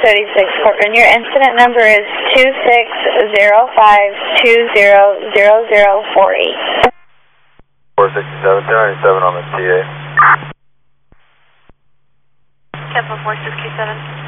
Portland. Your incident number is 2605200048. 467, 1097 on the TA. Cancel 4627.